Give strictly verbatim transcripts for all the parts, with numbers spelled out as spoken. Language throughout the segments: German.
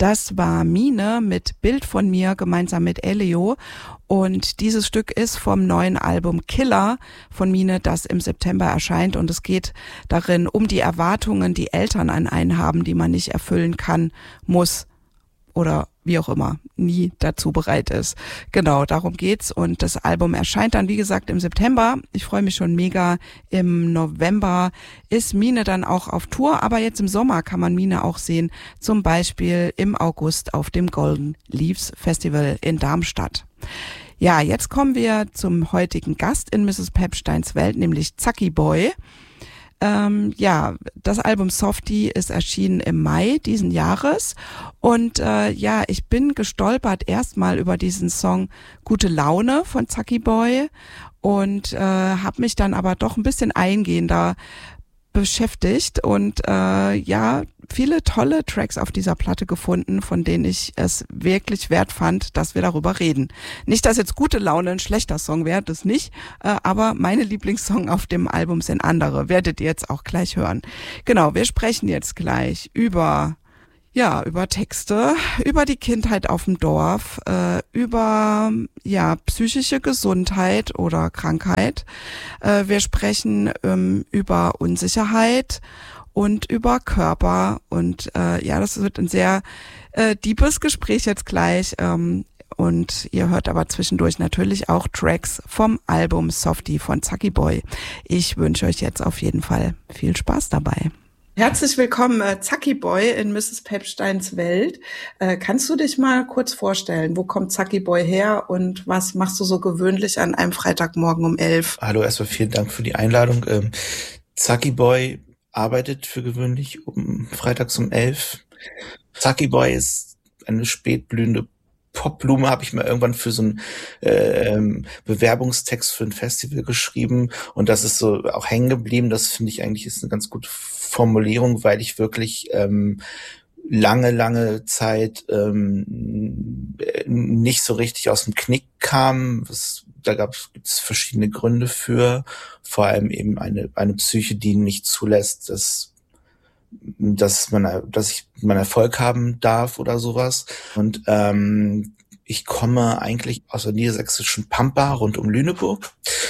Das war Mine mit Bild von mir gemeinsam mit Elio. Und dieses Stück ist vom neuen Album Killer von Mine, das im September erscheint. Und es geht darin um die Erwartungen, die Eltern an einen haben, die man nicht erfüllen kann, muss oder wie auch immer, nie dazu bereit ist. Genau, darum geht's. Und das Album erscheint dann, wie gesagt, im September. Ich freue mich schon mega. Im November ist Mine dann auch auf Tour, aber jetzt im Sommer kann man Mine auch sehen, zum Beispiel im August auf dem Golden Leaves Festival in Darmstadt. Ja, jetzt kommen wir zum heutigen Gast in Misses Pepsteins Welt, nämlich Zacki Boy. Ähm, ja, das Album Softie ist erschienen im Mai diesen Jahres und äh, ja, ich bin gestolpert erstmal über diesen Song Gute Laune von Zacki Boy und äh, habe mich dann aber doch ein bisschen eingehender beschäftigt und äh, ja, viele tolle Tracks auf dieser Platte gefunden, von denen ich es wirklich wert fand, dass wir darüber reden. Nicht, dass jetzt Gute Laune ein schlechter Song wäre, das nicht, äh, aber meine Lieblingssong auf dem Album sind andere, werdet ihr jetzt auch gleich hören. Genau, wir sprechen jetzt gleich über Ja, über Texte, über die Kindheit auf dem Dorf, äh, über ja psychische Gesundheit oder Krankheit. Äh, wir sprechen ähm, über Unsicherheit und über Körper. Und äh, ja, das wird ein sehr äh, deepes Gespräch jetzt gleich. Ähm, und ihr hört aber zwischendurch natürlich auch Tracks vom Album Softie von Zacki Boy. Ich wünsche euch jetzt auf jeden Fall viel Spaß dabei. Herzlich willkommen, äh, Zacki Boy in Misses Pepsteins Welt. Äh, kannst du dich mal kurz vorstellen, wo kommt Zacki Boy her und was machst du so gewöhnlich an einem Freitagmorgen um elf? Hallo, erstmal vielen Dank für die Einladung. Ähm, Zacki Boy arbeitet für gewöhnlich um freitags um elf. Zacki Boy ist eine spätblühende Popblume, habe ich mal irgendwann für so einen äh, Bewerbungstext für ein Festival geschrieben und das ist so auch hängen geblieben. Das finde ich eigentlich ist eine ganz gute Formulierung, weil ich wirklich ähm, lange, lange Zeit ähm, nicht so richtig aus dem Knick kam. Das, da gab es verschiedene Gründe für, vor allem eben eine eine Psyche, die nicht zulässt, dass dass man, dass ich meinen Erfolg haben darf oder sowas. Und ähm, ich komme eigentlich aus der niedersächsischen Pampa rund um Lüneburg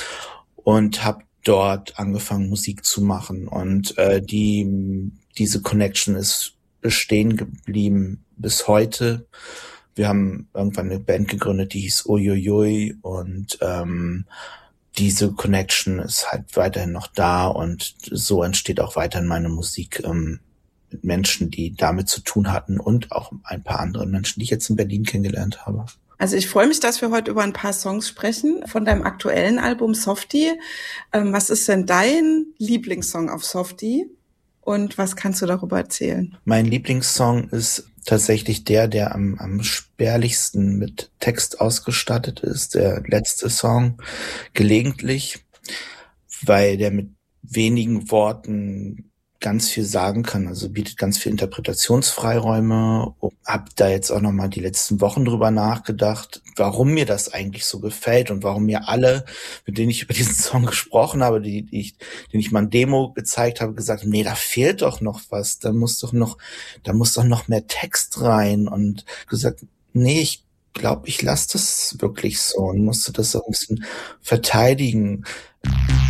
und habe dort angefangen, Musik zu machen. Und äh, die diese Connection ist bestehen geblieben bis heute. Wir haben irgendwann eine Band gegründet, die hieß Uiuiui und ähm, diese Connection ist halt weiterhin noch da und so entsteht auch weiterhin meine Musik ähm, mit Menschen, die damit zu tun hatten und auch ein paar anderen Menschen, die ich jetzt in Berlin kennengelernt habe. Also ich freue mich, dass wir heute über ein paar Songs sprechen von deinem aktuellen Album Softie. Ähm, was ist denn dein Lieblingssong auf Softie und was kannst du darüber erzählen? Mein Lieblingssong ist tatsächlich der, der am, am spärlichsten mit Text ausgestattet ist, der letzte Song, Gelegentlich, weil der mit wenigen Worten ganz viel sagen kann, also bietet ganz viel Interpretationsfreiräume. Hab da jetzt auch nochmal die letzten Wochen drüber nachgedacht, warum mir das eigentlich so gefällt und warum mir alle, mit denen ich über diesen Song gesprochen habe, die, die ich, denen ich mal ein Demo gezeigt habe, gesagt, nee, da fehlt doch noch was, da muss doch noch, da muss doch noch mehr Text rein und gesagt, nee, ich glaube, ich lasse das wirklich so und musste das auch ein bisschen verteidigen.